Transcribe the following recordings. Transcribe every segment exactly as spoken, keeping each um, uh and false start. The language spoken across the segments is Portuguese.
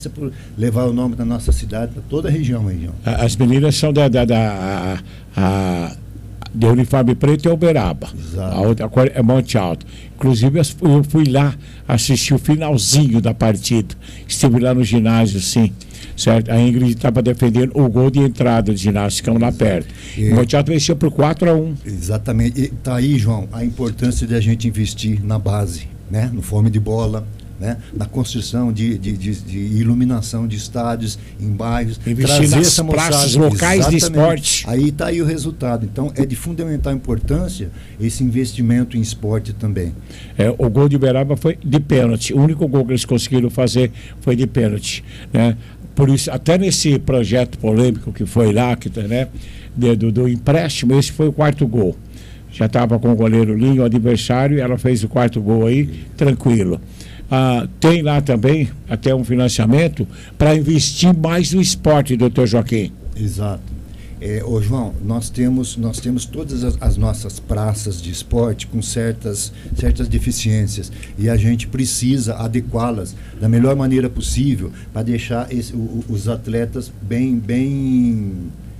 por levar o nome da nossa cidade para toda a região, região. As meninas são da, da, da a, a, de uniforme preto é Uberaba. Exato. A outra é Monte Alto. Inclusive eu fui lá assistir o finalzinho da partida. Estive lá no ginásio, sim. Certo? A Ingrid estava defendendo o gol de entrada do ginásio, ficamos lá perto. E o Monte Alto venceu por quatro a um. Exatamente. E tá aí, João, a importância de a gente investir na base, né? No fome de bola. Né? Na construção de, de, de, de iluminação de estádios em bairros, investir nas essa praças locais de esporte. Aí está aí o resultado. Então é de fundamental importância esse investimento em esporte também. É, o gol de Uberaba foi de pênalti. O único gol que eles conseguiram fazer foi de pênalti, né? Por isso, até nesse projeto polêmico que foi lá, que, né, de, do, do empréstimo, esse foi o quarto gol. Já estava com o goleiro Linho, o adversário, e ela fez o quarto gol aí, tranquilo. Ah, tem lá também até um financiamento para investir mais no esporte, doutor Joaquim. Exato. É, ô João, nós temos, nós temos todas as, as nossas praças de esporte com certas, certas deficiências e a gente precisa adequá-las da melhor maneira possível para deixar esse, o, os atletas bem, bem,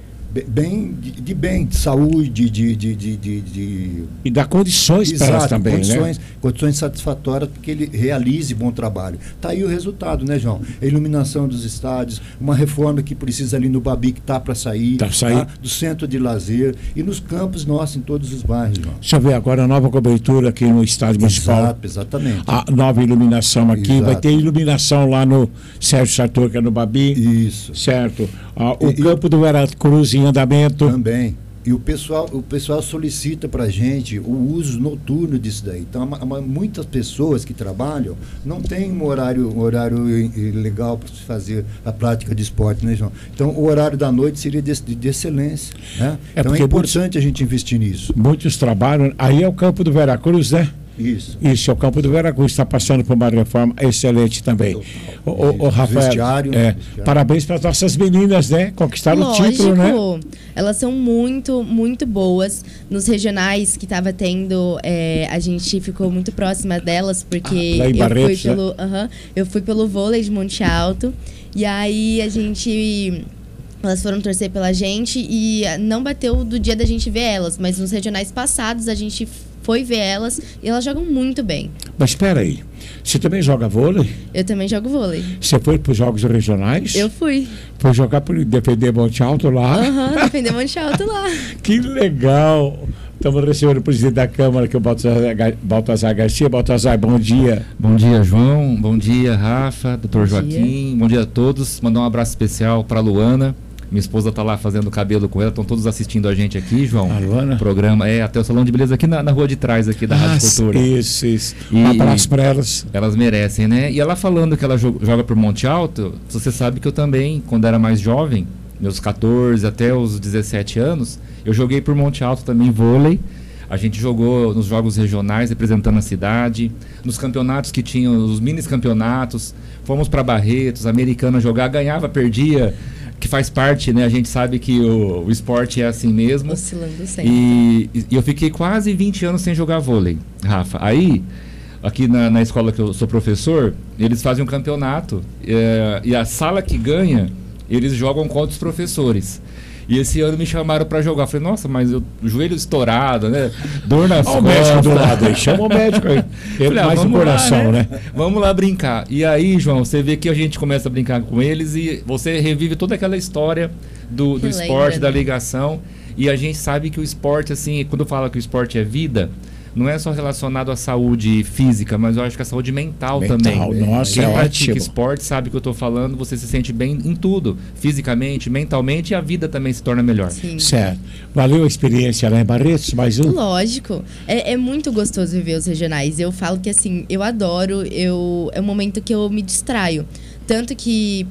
bem de, de bem, de saúde, de, de, de, de, de... E dar condições para elas também, condições, né? Condições satisfatórias para que ele realize bom trabalho. Está aí o resultado, né, João? A iluminação dos estádios, uma reforma que precisa ali no Babi, que está para sair, tá sair. Tá? Do centro de lazer e nos campos nossos, em todos os bairros, João. Deixa eu ver agora a nova cobertura aqui no estádio municipal. Exato, exatamente. A nova iluminação aqui, Exato. Vai ter iluminação lá no Sérgio Sartor, que é no Babi. Isso. Certo. Ah, o e, campo do Veracruz em andamento. Também. E o pessoal, o pessoal solicita para a gente o uso noturno disso daí. Então, uma, uma, muitas pessoas que trabalham não têm um horário, um horário legal para se fazer a prática de esporte, né, João? Então, o horário da noite seria de, de excelência. Né? É então, é importante muitos, a gente investir nisso. Muitos trabalham. Aí é o campo do Veracruz, né? Isso. Isso, é o campo do Veracruz, está passando por uma reforma excelente também. O, o, o Rafael, vestiário, é, vestiário. Parabéns para as nossas meninas, né? Conquistaram Lógico, o título, né? Elas são muito, muito boas. Nos regionais que estava tendo, é, a gente ficou muito próxima delas, porque ah, lá em eu, Barretos, fui pelo, né? uh-huh, eu fui pelo vôlei de Monte Alto. E aí a gente... Elas foram torcer pela gente e não bateu do dia da gente ver elas, mas nos regionais passados a gente foi ver elas e elas jogam muito bem. Mas espera aí, você também joga vôlei? Eu também jogo vôlei. Você foi para os jogos regionais? Eu fui. Foi jogar por defender Monte Alto lá? Aham, uhum, defender Monte Alto lá. Que legal! Estamos recebendo o presidente da Câmara, que é o Baltazar, Baltazar Garcia. Baltazar, bom dia. Bom dia, João. Bom dia, Rafa, doutor Joaquim. Dia. Bom dia a todos. Mandar um abraço especial para a Luana. Minha esposa está lá fazendo cabelo com ela, estão todos assistindo a gente aqui, João. A Luana? Programa, é, até o salão de beleza aqui na, na rua de trás aqui da ah, Rádio Cultura. Isso, isso. E, um abraço para elas. Elas merecem, né? E ela falando que ela joga por Monte Alto, você sabe que eu também, quando era mais jovem, meus catorze até os dezessete anos, eu joguei por Monte Alto também vôlei. A gente jogou nos jogos regionais, representando a cidade, nos campeonatos que tinham, os mini campeonatos, fomos para Barretos, Americana jogar, ganhava, perdia, que faz parte, né? A gente sabe que o, o esporte é assim mesmo. Oscilando sempre. E, e eu fiquei quase vinte anos sem jogar vôlei, Rafa. Aí, aqui na, na escola que eu sou professor, eles fazem um campeonato é, e a sala que ganha, eles jogam contra os professores. E esse ano me chamaram para jogar. Eu falei, nossa, mas eu, o joelho estourado, né? Dor nas costas. Olha o médico do lado aí, chama o médico aí. Ele falei, ah, mais no coração, lá, né? né? Vamos lá brincar. E aí, João, você vê que a gente começa a brincar com eles e você revive toda aquela história do, do esporte, da ligação. E a gente sabe que o esporte, assim, quando fala que o esporte é vida, não é só relacionado à saúde física, mas eu acho que a saúde mental, mental também. Nossa, Quem é pratica ótimo. esporte sabe o que eu estou falando, você se sente bem em tudo, fisicamente, mentalmente, e a vida também se torna melhor. Sim. Certo. Valeu a experiência lá em Barretos, mais um? Lógico. É, é muito gostoso viver os regionais. Eu falo que, assim, eu adoro, eu, é um momento que eu me distraio. Tanto que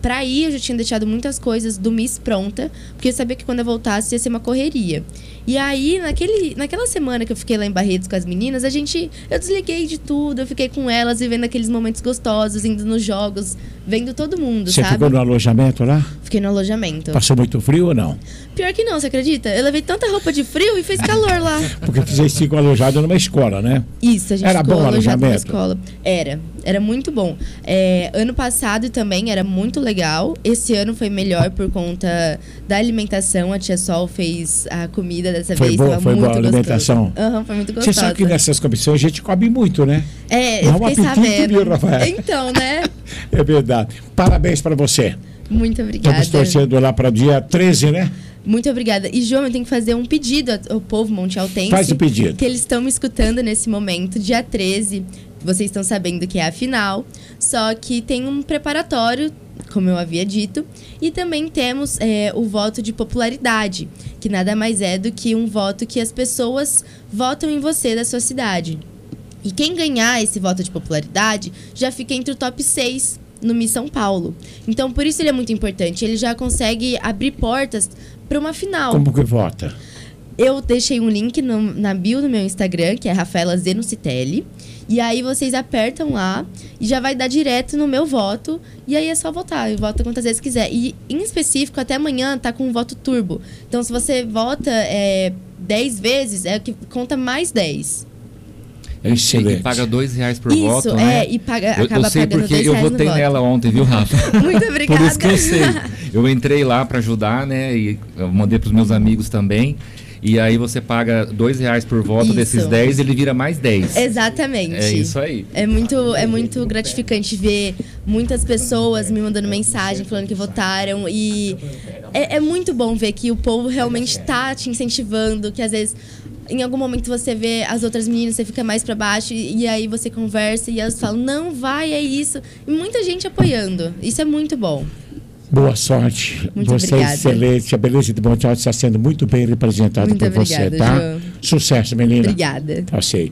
pra ir, eu já tinha deixado muitas coisas do Miss pronta, porque eu sabia que quando eu voltasse ia ser uma correria. E aí, naquele, naquela semana que eu fiquei lá em Barretos com as meninas, a gente, eu desliguei de tudo, eu fiquei com elas, vivendo aqueles momentos gostosos, indo nos jogos, vendo todo mundo, Você sabe? ficou no alojamento lá? Fiquei no alojamento. Passou muito frio ou não? Pior que não, você acredita? Eu levei tanta roupa de frio e fez calor lá. Porque vocês ficam alojados numa escola, né? Isso, a gente Era ficou bom o alojado na alojamento? escola. Era, era muito bom. É, ano passado também era muito legal. Esse ano foi melhor por conta da alimentação. A Tia Sol fez a comida dessa Foi vez. boa, tava foi muito boa a alimentação? Aham, foi muito Você gostosa. sabe que nessas comissões a gente come muito, né? É, eu Dá um fiquei apetite, sabendo. viu, Rafael? Então, né? É verdade. Parabéns para você. Muito obrigada. Estamos torcendo lá para dia treze, né? Muito obrigada. E, João, eu tenho que fazer um pedido ao povo montealtense. Faz o pedido. Que eles estão me escutando nesse momento, dia treze. Vocês estão sabendo que é a final. Só que tem um preparatório, como eu havia dito. E também temos é, o voto de popularidade, que nada mais é do que um voto que as pessoas votam em você da sua cidade. E quem ganhar esse voto de popularidade já fica entre o top seis no Miss São Paulo. Então, por isso ele é muito importante. Ele já consegue abrir portas para uma final. Como que vota? Eu deixei um link no, na bio do meu Instagram, que é Rafaela Zenocitelli. E aí vocês apertam lá e já vai dar direto no meu voto. E aí é só votar. Eu voto quantas vezes quiser. E, em específico, até amanhã tá com um voto turbo. Então, se você vota é, dez vezes, é que conta mais dez. Excelente. E paga dois reais por Isso, voto, é, né? e paga, Eu, acaba eu sei pagando porque dois eu reais no votei voto. nela ontem, viu, Rafa? Muito obrigada. Por isso que eu sei. Eu entrei lá para ajudar, né? E eu mandei para os meus amigos também. E aí você paga dois reais por voto, Isso. desses dez, ele vira mais dez. Exatamente. É isso aí. É muito, é muito gratificante ver muitas pessoas me mandando mensagem, falando que votaram. E é, é muito bom ver que o povo realmente está te incentivando, que às vezes, em algum momento você vê as outras meninas, você fica mais pra baixo e, e aí você conversa e elas falam, não, vai, é isso. E muita gente apoiando. Isso é muito bom. Boa sorte. Muito você obrigada. é excelente. A beleza de Monte Alto está sendo muito bem representada Muito por você, obrigada, tá? João. Sucesso, menina. Obrigada. Tá sei.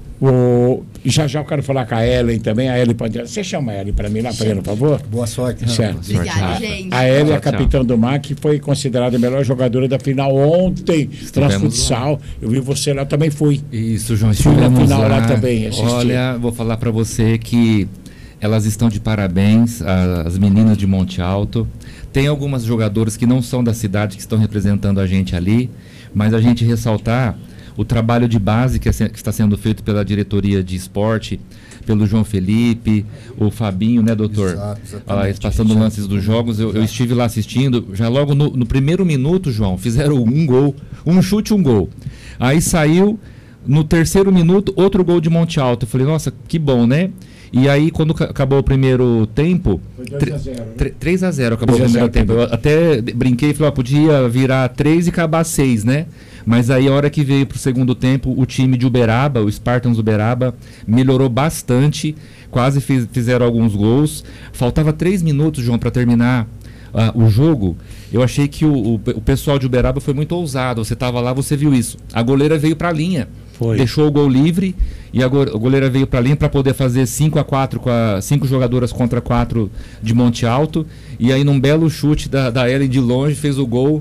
O, já já eu quero falar com a Ellen também. A Ellen pode. Você chama a Ellen para mim lá, para por favor? Boa sorte. Certo. Obrigada, A- gente. A Ellen é a Tchau, tchau. capitã do M A C, foi considerada a melhor jogadora da final ontem no Estivemos futsal. Eu vi você lá, também fui. Isso, João, Fui na estivemos final lá lá. também, assisti. Olha, vou falar para você que elas estão de parabéns, a- as meninas de Monte Alto. Tem algumas jogadoras que não são da cidade que estão representando a gente ali, mas a gente ressaltar o trabalho de base que, é se- que está sendo feito pela diretoria de esporte, pelo João Felipe, o Fabinho, né, doutor? Exato, exatamente. Ah, eles passando Gente, lances dos jogos, eu, eu exato. estive lá assistindo, já logo no, no primeiro minuto, João, fizeram um gol, um chute, um gol. Aí saiu, no terceiro minuto, outro gol de Monte Alto. Eu falei, nossa, que bom, né? E aí, quando ca- acabou o primeiro tempo, Foi dois a zero, né? três a zero acabou o três a zero primeiro tempo. Eu até brinquei e falei, ó, podia virar três e acabar seis, né? Mas aí, a hora que veio pro segundo tempo, o time de Uberaba, o Spartans Uberaba, melhorou bastante, quase fiz- fizeram alguns gols. Faltava três minutos, João, para terminar ah, o jogo. Eu achei que o, o, o pessoal de Uberaba foi muito ousado. Você estava lá, você viu isso. A goleira veio para a linha. Foi. Deixou o gol livre e a, go a goleira veio para a linha para poder fazer cinco a quatro com a cinco jogadoras contra quatro de Monte Alto. E aí, num belo chute da, da Ellen de longe, fez o gol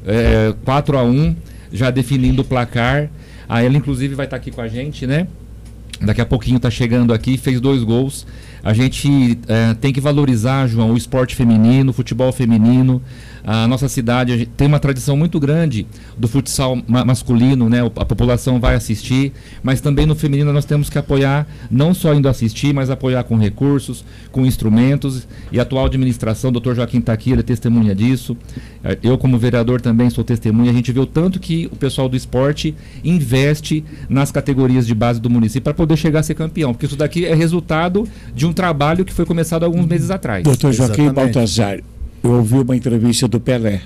é, quatro a um, já definindo o placar. A Ellen, inclusive, vai estar aqui com a gente, né? Daqui a pouquinho está chegando aqui, fez dois gols. A gente é, tem que valorizar, João, o esporte feminino, o futebol feminino. A nossa cidade a gente tem uma tradição muito grande do futsal ma masculino, né? A população vai assistir, mas também no feminino nós temos que apoiar, não só indo assistir, mas apoiar com recursos, com instrumentos. E a atual administração, o doutor Joaquim está aqui, ele é testemunha disso. Eu, como vereador, também sou testemunha. A gente vê o tanto que o pessoal do esporte investe nas categorias de base do município para poder chegar a ser campeão, porque isso daqui é resultado de um trabalho que foi começado alguns meses atrás. Doutor Joaquim Exatamente. Baltazar, eu ouvi uma entrevista do Pelé.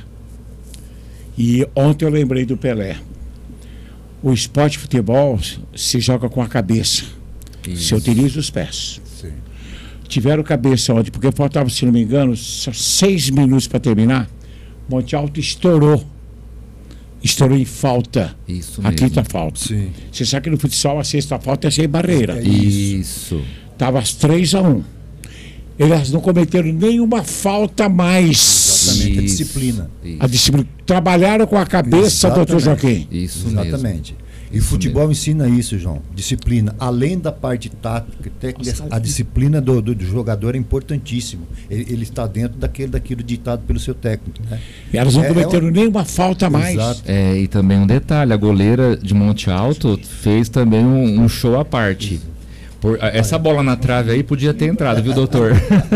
E ontem eu lembrei do Pelé. O esporte futebol se joga com a cabeça. Isso. Se utiliza os pés. Sim. Tiveram cabeça ontem, porque faltava, se não me engano, só seis minutos para terminar. Monte Alto estourou. Estourou em falta. Isso A mesmo. quinta falta. Sim. Você sabe que no futsal a sexta falta é sem barreira. É Isso. Estava às três a um. elas não cometeram nenhuma falta a mais. Exatamente, a Isso, disciplina. isso. A disciplina. Trabalharam com a cabeça, Exatamente. doutor Joaquim. Isso Exatamente. mesmo. E o futebol ensina isso, João. Disciplina. Além da parte tática, técnica, a disciplina do, do, do jogador é importantíssimo. Ele, ele está dentro daquele, daquilo ditado pelo seu técnico. Né? E elas não É- cometeram é um- nenhuma falta a mais. Exato. É, e também um detalhe, a goleira de Monte Alto fez também um, um show à parte. Por, essa bola na trave aí podia ter entrado, viu, doutor?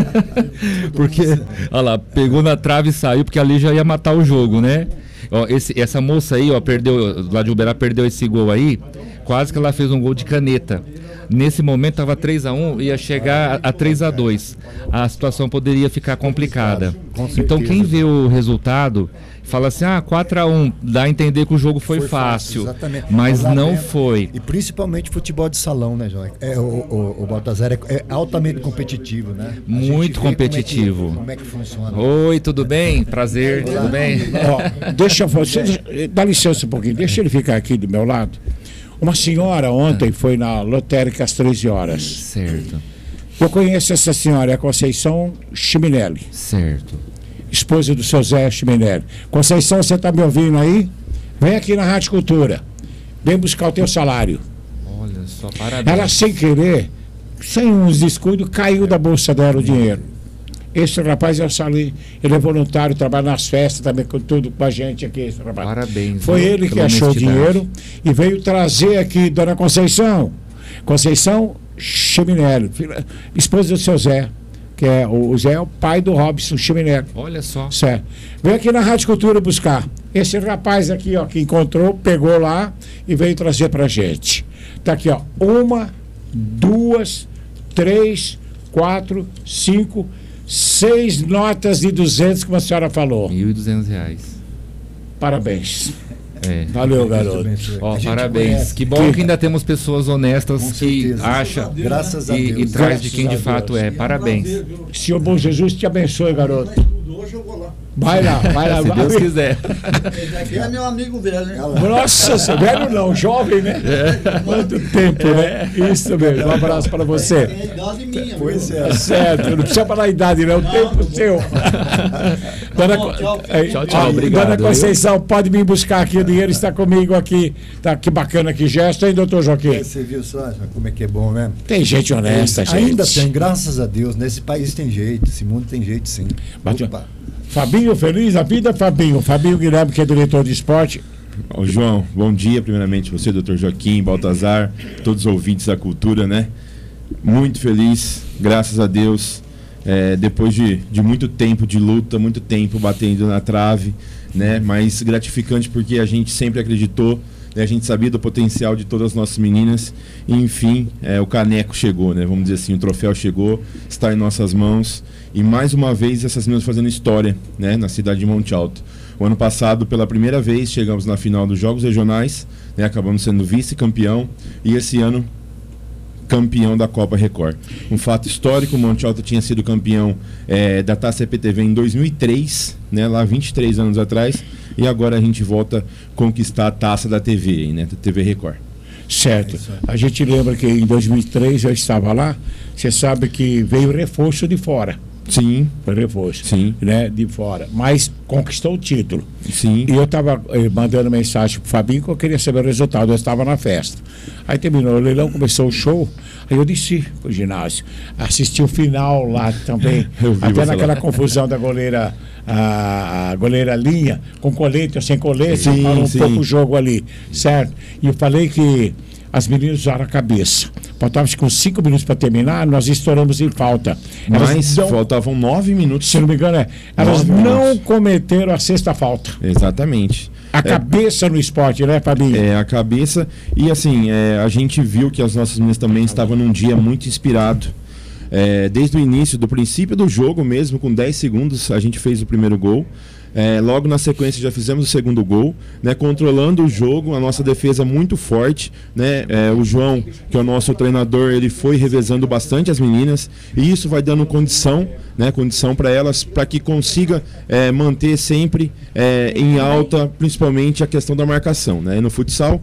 Porque, olha lá, pegou na trave e saiu, porque ali já ia matar o jogo, né? Ó, esse, essa moça aí, ó, perdeu, lá de Uberá perdeu esse gol aí, quase que ela fez um gol de caneta. Nesse momento estava três a um, ia chegar a, a três a dois. A situação poderia ficar complicada. Com certeza. Então quem vê o resultado fala assim: ah, quatro a um, dá a entender que o jogo foi, fácil, exatamente. mas Lá não dentro- foi. E principalmente futebol de salão, né, João? É, o, o, o Baltazar é, é altamente competitivo, né? A gente Muito vê competitivo. Como é que, como é que funciona. Oi, tudo bem? Prazer, tudo bem? Ó, deixa eu você, dá licença um pouquinho, deixa ele ficar aqui do meu lado. Uma senhora ontem foi na lotérica às treze horas. Certo, Eu conheço essa senhora, é a Conceição Chiminelli, certo. esposa do seu Zé Chiminelli. Conceição, você está me ouvindo aí? Vem aqui na Rádio Cultura. Vem buscar o teu salário. Olha só, parabéns. Ela, sem querer, sem uns descuidos, caiu da bolsa dela o dinheiro. Esse rapaz é o Salim, ele é voluntário, trabalha nas festas também, com tudo com a gente aqui. Esse rapaz. Parabéns. Foi viu, ele que pela achou o honestidade. dinheiro e veio trazer aqui, dona Conceição. Conceição Chiminelli, filha- esposa do seu Zé, que é o, o Zé é o pai do Robson Chiminelli. Olha só. Certo. Veio aqui na Rádio Cultura buscar. Esse rapaz aqui, ó, que encontrou, pegou lá e veio trazer pra gente. Tá aqui, ó. Uma, duas, três, quatro, cinco, seis notas de duzentos, como a senhora falou. mil e duzentos reais. Parabéns. É. Valeu, Muito garoto. bem, senhor. Ó, A gente parabéns. conhece. Que bom que ainda temos pessoas honestas Com que certeza. acham Graças a e, Deus. e traz de Graças quem de a fato Deus. é. Parabéns. Senhor bom Jesus te abençoe, garoto. Hoje eu vou lá. Vai lá, vai lá. Se vai. Deus quiser. Esse daqui é meu amigo velho, né? Nossa, velho não, jovem, né? Quanto tempo, né? Isso mesmo. Um abraço para você. É a idade minha. Pois viu? é. Tá certo, não precisa falar a idade, não. O tempo seu. Dona, bom, tchau. Ei, Tchau, tchau, ó, obrigado, Dona viu? Conceição, pode vir buscar aqui, o dinheiro está comigo aqui. Tá, que bacana, que gesto, hein, doutor Joaquim? Você viu só como é que é bom, né? Tem gente honesta, gente. Ainda tem, graças a Deus. Nesse país tem jeito, esse mundo tem jeito sim. Bate- Opa. Fabinho, feliz a vida, Fabinho. Fabinho Guilherme, que é diretor de esporte. Ô, João, bom dia, primeiramente você, doutor Joaquim, Baltazar, todos os ouvintes da cultura, né? Muito feliz, graças a Deus, é, depois de, de muito tempo de luta, muito tempo batendo na trave, né? Mas gratificante porque a gente sempre acreditou, né? A gente sabia do potencial de todas as nossas meninas e, enfim, é, o caneco chegou, né? Vamos dizer assim, o troféu chegou, está em nossas mãos e mais uma vez essas meninas fazendo história, né? Na cidade de Monte Alto. O ano passado, pela primeira vez, chegamos na final dos Jogos Regionais, né? Acabamos sendo vice-campeão e esse ano campeão da Copa Record. Um fato histórico, o Monte Alto tinha sido campeão é, da Taça E P T V em dois mil e três, né? Lá vinte e três anos atrás, e agora a gente volta a conquistar a Taça da T V, né? Da T V Record. Certo. A gente lembra que em dois mil e três eu estava lá. Você sabe que veio reforço de fora. Sim, Foi reforço. Sim. Né, de fora. Mas conquistou o título. sim. E eu estava eh, mandando mensagem pro Fabinho que eu queria saber o resultado. Eu estava na festa. Aí terminou o leilão, começou o show. Aí eu desci pro ginásio. Assisti o final lá também. Eu vi Até você naquela lá. confusão da goleira, a, a goleira linha, com colete ou sem colete. Sim, Parou um sim. pouco o jogo ali. Certo? E eu falei que as meninas usaram a cabeça. Faltava com cinco minutos para terminar, nós estouramos em falta. Elas Mas não- faltavam nove minutos. se não me engano, é, elas Nove não minutos. cometeram a sexta falta. Exatamente. A cabeça no esporte, né, Fabinho? É, a cabeça. E assim, é, a gente viu que as nossas meninas também estavam num dia muito inspirado. É, desde o início, do princípio do jogo mesmo, com dez segundos, a gente fez o primeiro gol. É, logo na sequência já fizemos o segundo gol, né, controlando o jogo, a nossa defesa muito forte, né, é, o João, que é o nosso treinador, ele foi revezando bastante as meninas, e isso vai dando condição, né, condição para elas, para que consiga é, manter sempre é, em alta, principalmente a questão da marcação, né, e no futsal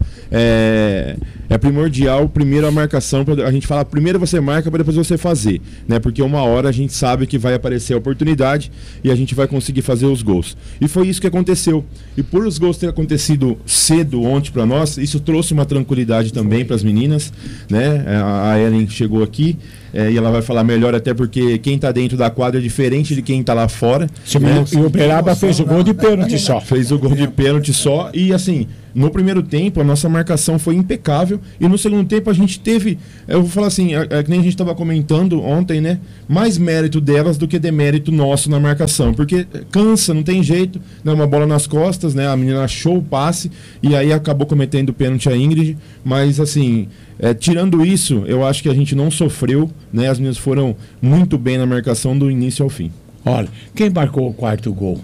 é, é primordial primeiro a marcação, a gente fala primeiro você marca para depois você fazer, né, porque uma hora a gente sabe que vai aparecer a oportunidade e a gente vai conseguir fazer os gols. E foi isso que aconteceu. E por os gols terem acontecido cedo ontem para nós, isso trouxe uma tranquilidade também para as meninas, né? A Ellen chegou aqui é, e ela vai falar melhor, até porque quem está dentro da quadra é diferente de quem está lá fora. Sim, né? E o Uberaba fez o gol de pênalti só. Fez o gol de pênalti só. E assim, no primeiro tempo a nossa marcação foi impecável e no segundo tempo a gente teve, eu vou falar assim, é, é, que nem a gente estava comentando ontem, né? Mais mérito delas do que demérito nosso na marcação, porque cansa, não tem jeito, né? Uma bola nas costas, né? A menina achou o passe e aí acabou cometendo pênalti a Ingrid, mas assim, é, tirando isso, eu acho que a gente não sofreu, né? As meninas foram muito bem na marcação do início ao fim. Olha, quem marcou o quarto gol?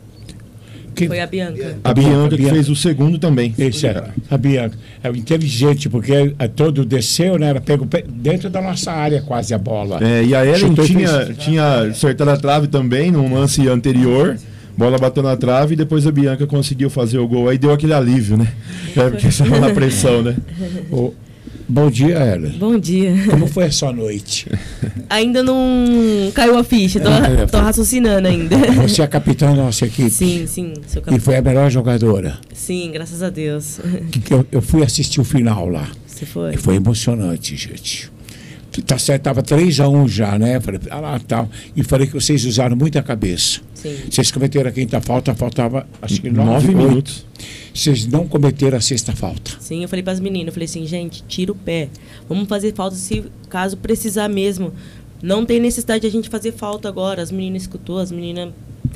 Quem... Foi a Bianca. A Bianca que fez o segundo também. Isso é, a Bianca. É inteligente, porque é, todo desceu, né? Ela pegou dentro da nossa área quase a bola. É, e a Ellen Chutou tinha, fez... tinha acertado a trave também num lance anterior. Bola bateu na trave e depois a Bianca conseguiu fazer o gol. Aí deu aquele alívio, né? É, porque estava na pressão, né? O... Bom dia, Ellen. Bom dia. Como foi a sua noite? Ainda não caiu a ficha, tô, é, tô raciocinando ainda. Você é a capitã da nossa equipe? Sim, sim. Sou capitã. E foi a melhor jogadora? Sim, graças a Deus. Eu, eu fui assistir o final lá. Você foi? E foi emocionante, gente. Tá certo, tava três a um já, né? Falei, ah lá, tal. E falei que vocês usaram muita cabeça. Sim. Vocês cometeram a quinta falta, faltava acho que nove, nove minutos. Vocês não cometeram a sexta falta. Sim, eu falei para as meninas, eu falei assim, gente, tira o pé. Vamos fazer falta se caso precisar mesmo. Não tem necessidade de a gente fazer falta agora. As meninas escutou, as meninas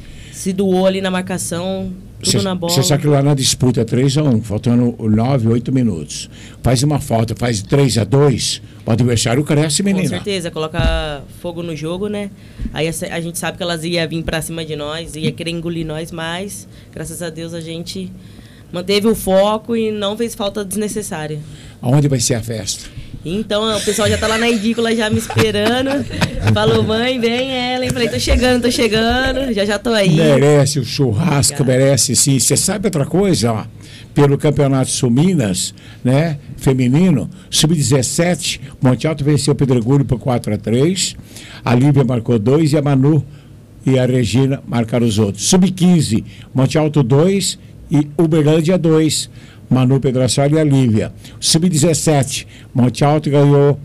se doou ali na marcação, tudo cê, na bola. Você sabe que lá na disputa três a um, faltando nove, oito minutos. Faz uma falta, faz três a dois, o adversário cresce, menina. Com certeza, coloca fogo no jogo, né? Aí a, a gente sabe que elas iam vir pra cima de nós, ia querer engolir nós, mas graças a Deus a gente manteve o foco e não fez falta desnecessária. Aonde vai ser a festa? Então, o pessoal já tá lá na edícula já me esperando. Falou, mãe, vem, Ellen. Falei, tô chegando, tô chegando, já já tô aí. Merece o churrasco, merece sim. Você sabe outra coisa, ó? Pelo Campeonato Sul Minas, né? Feminino, sub dezessete, Monte Alto venceu o Pedregulho por quatro a três. A Lívia marcou dois e a Manu e a Regina marcaram os outros. sub quinze, Monte Alto dois e Uberlândia dois. Manu Pedraçal e a Lívia. sub dezessete, Monte Alto ganhou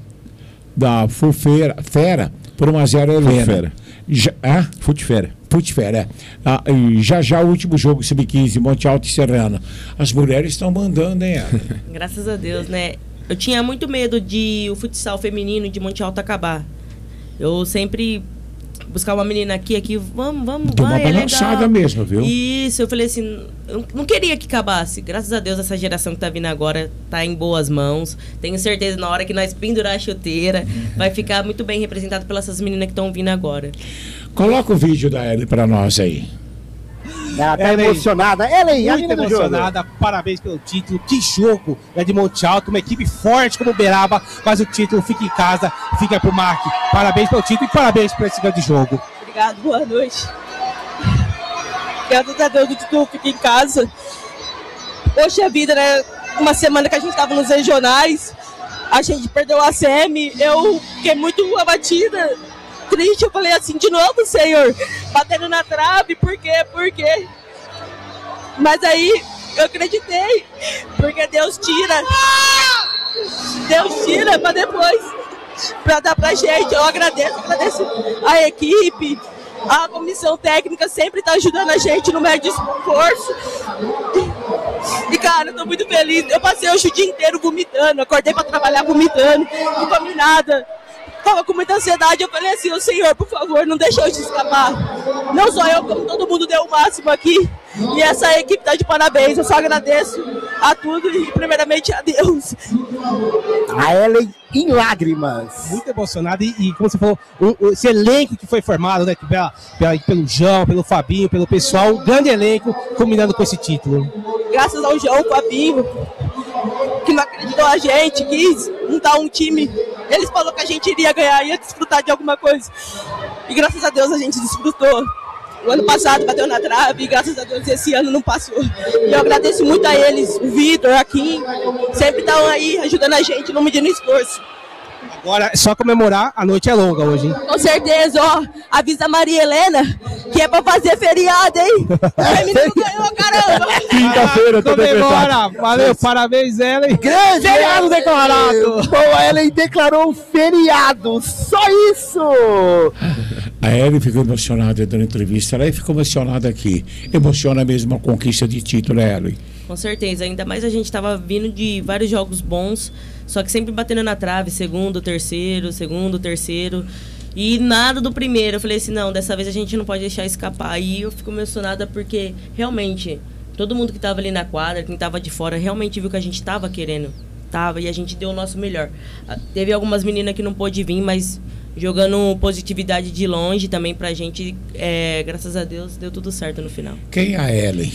da Fufera, Fera por um a zero a Helena. Fera. Já, ah? Futefera. Futefera, é. Ah, e já já o último jogo, sub quinze, Monte Alto e Serrana. As mulheres estão mandando, hein, Ana? Graças a Deus, né? Eu tinha muito medo de o futsal feminino de Monte Alto acabar. Eu sempre buscar uma menina aqui, aqui, vamos, vamos, Deu vai, uma é balançada legal. mesmo, viu? Isso, eu falei assim, eu não queria que acabasse. Graças a Deus, essa geração que tá vindo agora tá em boas mãos. Tenho certeza, na hora que nós pendurar a chuteira, vai ficar muito bem representado pelas essas meninas que estão vindo agora. Coloca o vídeo da Ellen para nós aí. Ela tá Ellen, emocionada. Ellen, muito emocionada. Jogo. Parabéns pelo título. Que jogo é de Monte Alto. Uma equipe forte como Uberaba. Faz o título, fica em casa, fica pro Mark. Parabéns pelo título e parabéns por esse grande jogo. Obrigado, boa noite. Graças a Deus o título fica em casa. Poxa vida, né? Uma semana que a gente tava nos regionais, a gente perdeu a C M. Eu fiquei muito abatida. Triste, eu falei assim, de novo, Senhor, batendo na trave, por quê, por quê? Mas aí, eu acreditei, porque Deus tira, Deus tira pra depois, pra dar pra gente. Eu agradeço, agradeço a equipe, a comissão técnica sempre tá ajudando a gente no meio de esforço. E, cara, eu tô muito feliz, eu passei hoje o dia inteiro vomitando, acordei pra trabalhar vomitando, não comi nada. Tava com muita ansiedade, eu falei assim, ô Senhor, por favor, não deixa eu te escapar. Não só eu, como todo mundo deu o máximo aqui. E essa equipe tá de parabéns, eu só agradeço a tudo e primeiramente a Deus. A Ellen em lágrimas. Muito emocionado e, e como você falou, o, o, esse elenco que foi formado, né, pela, pela, pelo João, pelo Fabinho, pelo pessoal, um grande elenco combinando com esse título. Graças ao João, Fabinho, que não acreditou a gente, quis montar um time. Eles falaram que a gente iria ganhar, ia desfrutar de alguma coisa. E graças a Deus a gente desfrutou. O ano passado bateu na trave e graças a Deus esse ano não passou. E eu agradeço muito a eles, o Vitor, a Kim, sempre estão aí ajudando a gente, não medindo esforço. Agora é só comemorar, a noite é longa hoje, hein? Com certeza, ó, avisa a Maria Helena que é pra fazer feriado, hein? O menino ganhou, caramba! Quinta-feira, ah, comemora! Valeu, parabéns, Ellen! Grande feriado declarado! Boa, Ellen declarou um feriado, só isso! A Ellen ficou emocionada dando entrevista, ela ficou emocionada aqui. Emociona mesmo a conquista de título, Ellen. Com certeza, ainda mais a gente estava vindo de vários jogos bons, só que sempre batendo na trave, segundo, terceiro, segundo, terceiro, e nada do primeiro. Eu falei assim, não, dessa vez a gente não pode deixar escapar. E eu fico emocionada porque, realmente, todo mundo que estava ali na quadra, quem estava de fora, realmente viu que a gente estava querendo, tava, e a gente deu o nosso melhor. Teve algumas meninas que não pôde vir, mas jogando positividade de longe também pra gente, é, graças a Deus, deu tudo certo no final. Quem é a Ellen?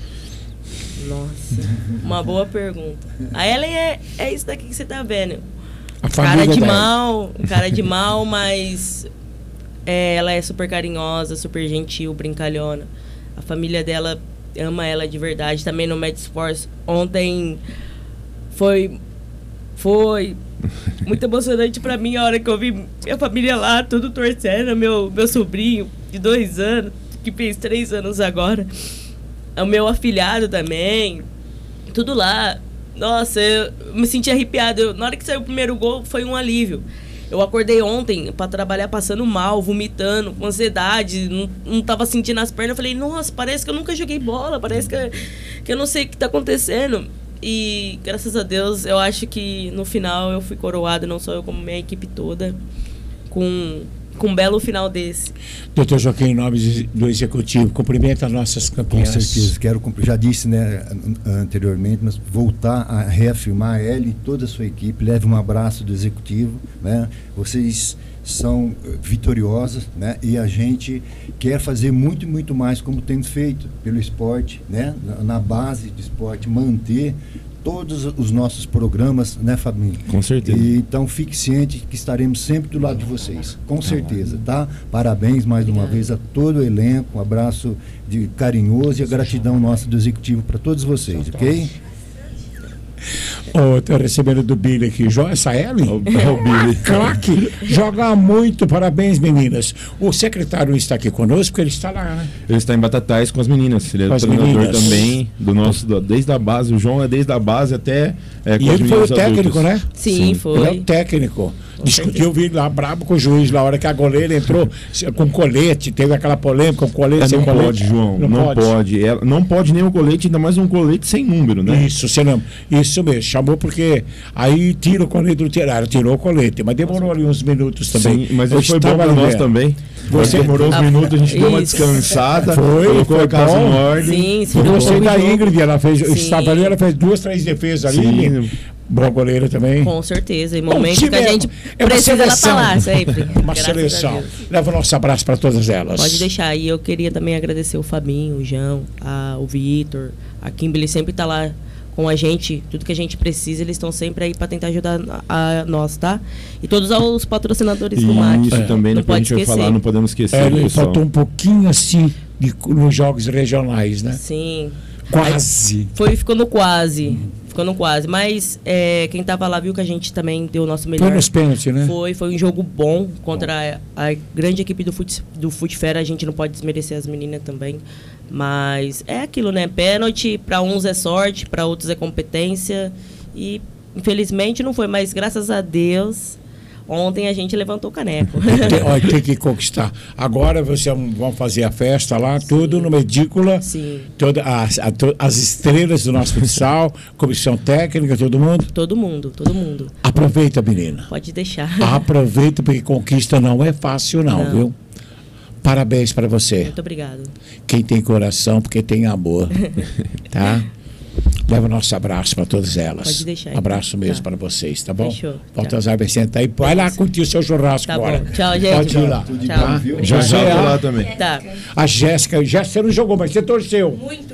Nossa, uma boa pergunta. A Ellen é, é isso daqui que você tá vendo. A cara de dela. mal, cara de mal, mas é, ela é super carinhosa, super gentil, brincalhona. A família dela ama ela de verdade. Também no Match Sports ontem foi foi muito emocionante pra mim a hora que eu vi minha família lá, tudo torcendo, meu, meu sobrinho de dois anos, que fez três anos agora. O meu afilhado também, tudo lá. Nossa, eu me senti arrepiado. Eu, na hora que saiu o primeiro gol, foi um alívio. Eu acordei ontem pra trabalhar passando mal, vomitando, com ansiedade, não, não tava sentindo as pernas. Eu falei, nossa, parece que eu nunca joguei bola, parece que, que eu não sei o que tá acontecendo. E, graças a Deus, eu acho que no final eu fui coroado, não só eu, como minha equipe toda, com... com um belo final desse. Doutor Joaquim, em nome do Executivo, cumprimenta as nossas campeãs. Com certeza, quero, já disse, né, anteriormente, mas voltar a reafirmar a Ellen e toda a sua equipe, leve um abraço do Executivo, né, vocês são vitoriosas, né, e a gente quer fazer muito, muito mais como temos feito pelo esporte, né, na base do esporte, manter todos os nossos programas, né, Fabinho? Com certeza. E, então, fique ciente que estaremos sempre do lado de vocês, com certeza, tá? Parabéns mais Obrigada. uma vez a todo o elenco, um abraço de carinhoso e a gratidão nossa do Executivo para todos vocês, ok? Oh, estou recebendo do Billy aqui. Joga essa Ellen? O, o Billy. Craque, joga muito. Parabéns, meninas. O secretário está aqui conosco, porque ele está lá, né? Ele está em Batatais com as meninas. Ele é as treinador meninas. também, do nosso, do, desde a base. O João é desde a base até é, com e as ele foi o técnico, adultas. né? Sim, Sim. foi. Ele é o técnico. Discutiu, vi lá brabo com o juiz, na hora que a goleira entrou com colete, teve aquela polêmica, com colete, É, sem não colete. pode, João. Não, Não pode. pode. Ela, não pode nem o colete, ainda mais um colete sem número, né? Isso, você não. Isso mesmo, chamou porque aí tira o colete do tirar, tirou o colete, mas demorou ali uns minutos também. Sim, mas Eu isso foi bom estava para ali nós vendo. também. Você- demorou uns Ah, minutos, a gente deu uma isso. descansada, Foi, colocou foi a casa bom. em ordem. Sim, E sim. você da Ingrid, ela fez, Sim. estava ali, ela fez duas, três defesas ali. Sim. Boa goleira também. Com certeza. Em Bom, momentos time que a é- gente é uma precisa, ela tá seleção. lá sempre. Uma Graças a seleção. Deus. Leva o nosso abraço para todas elas. Pode deixar. E eu queria também agradecer o Fabinho, o João, a, o Vitor, a Kimberly sempre tá lá com a gente. Tudo que a gente precisa, eles estão sempre aí para tentar ajudar a, a nós, tá? E todos os patrocinadores do Mate. Isso É. também, Não depois a pode gente vai esquecer. falar, não podemos esquecer. É, do ele pessoal. faltou um pouquinho assim de, nos jogos regionais, né? Sim. Quase. Foi, ficou no quase. Ficou no quase. Mas é, quem tava lá viu que a gente também deu o nosso melhor. Foi nos pênaltis, né? Foi, foi um jogo bom contra a, a grande equipe do Fute, do Futefera. A gente não pode desmerecer as meninas também. Mas é aquilo, né? Pênalti, para uns é sorte, para outros é competência. E infelizmente não foi, mas graças a Deus, ontem a gente levantou o caneco. Tem, ó, tem que conquistar. Agora vocês vão fazer a festa lá, tudo no Medícola. Sim. Toda, as, a, to- as estrelas do nosso futsal, comissão técnica, todo mundo. Todo mundo, todo mundo. Aproveita, menina. Pode deixar. Aproveita, porque conquista não é fácil, não, Não. viu? Parabéns para você. Muito obrigado. Quem tem coração, porque tem amor. Tá? leva nosso abraço para todas elas. Pode deixar. Abraço mesmo tá. para vocês, tá bom? Fechou. Baltazar vai sentar aí. Vai lá curtir o seu churrasco Tá agora. bom. Tchau, gente. Pode ir lá. Tchau. Tá? Já José, já tô a- lá também. Tá. A Jéssica, Jéssica, você não jogou, mas você torceu. Muito.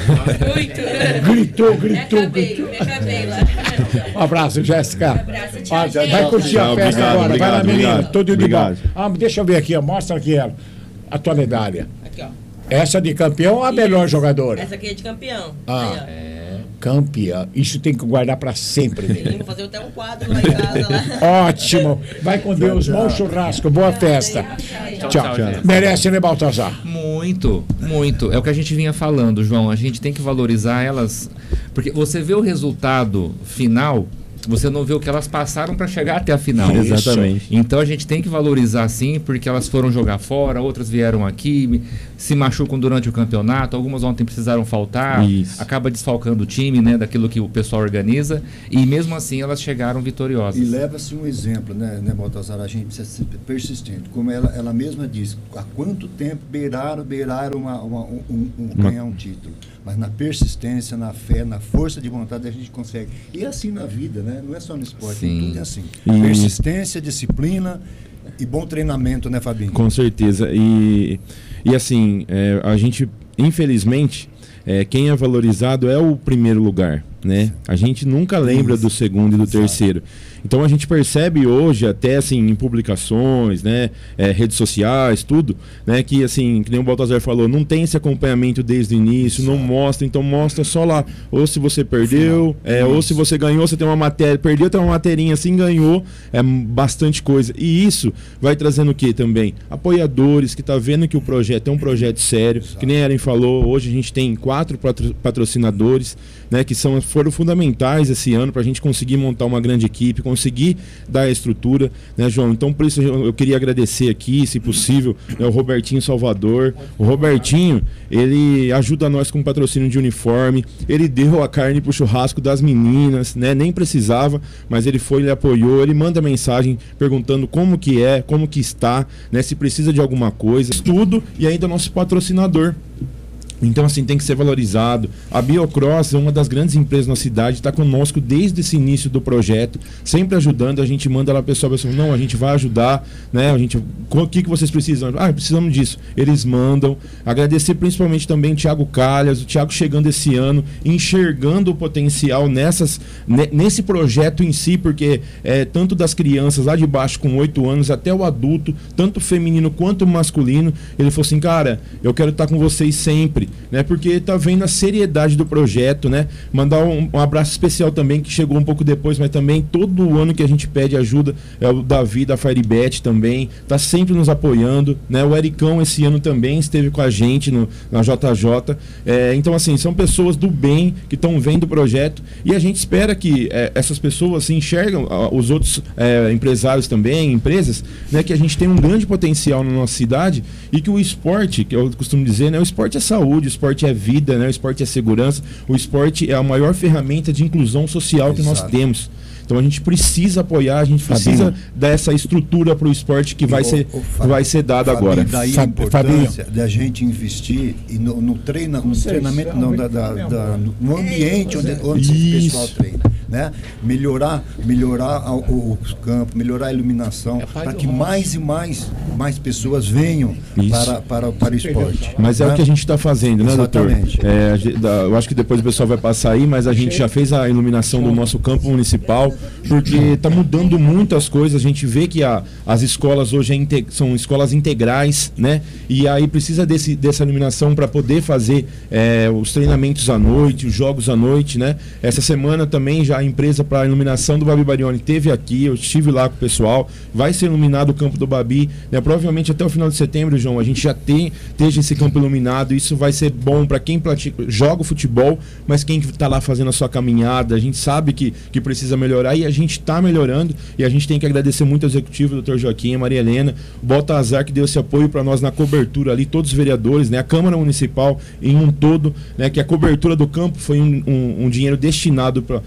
Muito. Gritou, Me gritou, acabei, gritou. me acabei lá. Um abraço, Jéssica. abraço, tchau, Ó, gente. vai curtir Tchau, a festa obrigado, agora. obrigado, vai lá, menino. obrigado. Tudo de bom. Obrigado. Ah, deixa eu ver aqui, ó. Mostra aqui ela. A tua medalha. Aqui, ó. Essa de campeão ou a melhor jogadora? Essa aqui é de campeão. Ah, Aí, campeã. Isso tem que guardar pra sempre, ó. menino. Vou fazer até um quadro lá em casa. Lá. Ótimo. Vai com Deus. Bom churrasco. Boa festa. Tchau. tchau, gente. Merece, né, Baltazar? Muito, muito. É o que a gente vinha falando, João. A gente tem que valorizar elas. Porque você vê o resultado final, você não vê o que elas passaram para chegar até a final. Exatamente. Então a gente tem que valorizar sim, porque elas foram jogar fora, outras vieram aqui, se machucam durante o campeonato, algumas ontem precisaram faltar, Isso. acaba desfalcando o time, né, daquilo que o pessoal organiza, e mesmo assim elas chegaram vitoriosas. E leva-se um exemplo, né, né, Baltazar? A gente precisa ser persistente. Como ela, ela mesma disse, há quanto tempo beiraram, beiraram uma, uma, um, um, um ganhar um título. Mas na persistência, na fé, na força de vontade a gente consegue. E é assim na vida, né? Não é só no esporte, Sim. tudo é assim. E- Persistência, disciplina e bom treinamento, né, Fabinho? Com certeza. E, e assim, é, a gente, infelizmente, é, quem é valorizado é o primeiro lugar, né? A gente nunca lembra Isso. do segundo e do Exato. terceiro. Então a gente percebe hoje, até assim, em publicações, né, é, redes sociais, tudo, né, que assim, que nem o Baltazar falou, não tem esse acompanhamento desde o início, não mostra, então mostra só lá, ou se você perdeu, é, ou se você ganhou, você tem uma matéria, perdeu, tem uma materinha, assim, ganhou, é bastante coisa. E isso vai trazendo o que também? Apoiadores que tá vendo que o projeto é um projeto sério, que nem a Ellen falou, hoje a gente tem quatro patro- patrocinadores, né, que são, foram fundamentais esse ano para a gente conseguir montar uma grande equipe, conseguir dar a estrutura, né, João? Então, por isso eu, eu queria agradecer aqui, se possível, né, o Robertinho Salvador. O Robertinho, ele ajuda nós com patrocínio de uniforme, ele deu a carne pro churrasco das meninas, né? Nem precisava, mas ele foi, ele apoiou, ele manda mensagem perguntando como que é, como que está, né? Se precisa de alguma coisa, tudo, e ainda nosso patrocinador. Então, assim, tem que ser valorizado. A Biocross é uma das grandes empresas na cidade, está conosco desde esse início do projeto, sempre ajudando. A gente manda lá pessoal, pessoal, não, a gente vai ajudar, né? A gente, o que, que vocês precisam? Ah, precisamos disso. Eles mandam. Agradecer principalmente também o Thiago Calhas, o Thiago chegando esse ano, enxergando o potencial nessas, ne, nesse projeto em si, porque é, tanto das crianças lá de baixo com oito anos até o adulto, tanto feminino quanto masculino, ele falou assim, cara, eu quero estar com vocês sempre. Né, porque tá vendo a seriedade do projeto, né? Mandar um, um abraço especial também, que chegou um pouco depois, mas também todo ano que a gente pede ajuda, é o Davi da Firebet também, tá sempre nos apoiando, né? O Ericão esse ano também esteve com a gente no, na J J. É, então, assim, são pessoas do bem que estão vendo o projeto e a gente espera que é, essas pessoas assim, enxergam ah, os outros é, empresários também, empresas, né? Que a gente tem um grande potencial na nossa cidade e que o esporte, que eu costumo dizer, né? O esporte é saúde, o esporte é vida, né? O esporte é segurança, o esporte é a maior ferramenta de inclusão social que Exato. nós temos. Então a gente precisa apoiar, a gente precisa Fabinho. dar essa estrutura para o esporte que vai, E, ser, ô, ô, Fábio, vai ser dado Fabinho, agora. Daí a Fab- importância da gente investir e no, no, treina, no Vocês treinamento, são não, da, da, da- no ambiente onde, onde esse pessoal Isso. treina. Né? Melhorar, melhorar o, o campo, melhorar a iluminação, para que mais e mais, mais pessoas venham Isso. para, para, para o esporte. Mas é né? o que a gente está fazendo, né, doutor? Exatamente. É, a ge- da- eu acho que depois o pessoal vai passar aí, mas a gente já fez a iluminação do nosso campo municipal, porque está mudando muitas coisas. A gente vê que a, as escolas hoje é inte- são escolas integrais, né? E aí precisa desse, dessa iluminação para poder fazer é, os treinamentos à noite, os jogos à noite, né? Essa semana também já a empresa para a iluminação do Babi Barioni teve aqui, eu estive lá com o pessoal, vai ser iluminado o campo do Babi, né? Provavelmente até o final de setembro, João, a gente já tem, esteja esse campo iluminado. Isso vai ser bom para quem pratica, joga o futebol, mas quem está lá fazendo a sua caminhada, a gente sabe que, que precisa melhorar e a gente está melhorando, e a gente tem que agradecer muito ao executivo, doutor Joaquim, a Maria Helena, o Baltazar, que deu esse apoio para nós na cobertura ali, todos os vereadores, né? A Câmara Municipal em um todo, né? Que a cobertura do campo foi um, um, um dinheiro destinado pra, pela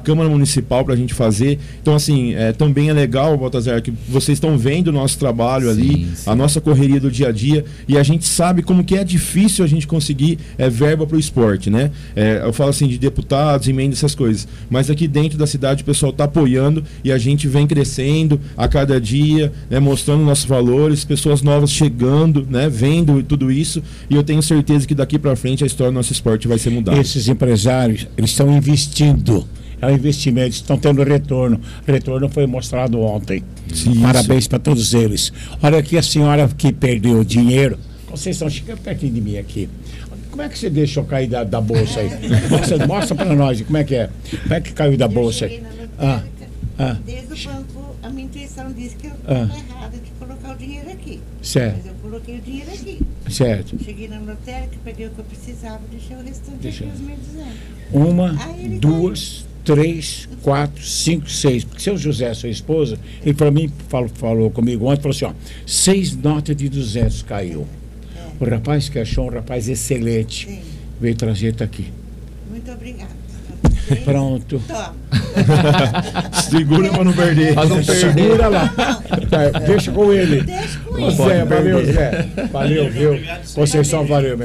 Câmara Municipal para a gente fazer. Então, assim, é, também é legal, Baltazar, que vocês estão vendo o nosso trabalho sim, ali, sim. a nossa correria do dia a dia, e a gente sabe como que é difícil a gente conseguir é, verba para o esporte, né? É, eu falo assim de deputados, emendas, essas coisas, mas aqui dentro da cidade o pessoal está apoiando e a gente vem crescendo a cada dia, né, mostrando nossos valores, pessoas novas chegando, né, vendo tudo isso, e eu tenho certeza que daqui para frente a história do nosso esporte vai ser mudada. Esses empresários, eles estão investindo, é um investimento, estão tendo retorno. O retorno foi mostrado ontem. Sim, parabéns para todos eles. Olha aqui a senhora que perdeu dinheiro. Conceição, chega pertinho de mim aqui. Como é que você deixou cair da, da bolsa aí? Você mostra para nós como é que é. Como é que caiu da bolsa aí? Ah, ah. Desde o banco, a minha intuição disse que eu estava ah. errada de colocar o dinheiro aqui. Certo. Mas eu coloquei o dinheiro aqui. Certo. Cheguei na lotérica, peguei o que eu precisava, deixei o restante Deixa. aqui, os mil e duzentos. Uma, duas, três, quatro, cinco, seis. Porque seu José, sua esposa, ele para mim falou, falou comigo ontem, falou assim, ó, seis notas de duzentos caiu. É. O rapaz que achou um rapaz excelente. Sim. Veio trazer, tá aqui. Muito obrigada. Pronto. Toma. Segura para não perder. Faz um segura lá. Tá, deixa com ele. Deixa com ele. Zé, valeu, Zé. Valeu, viu? Conceição, valeu.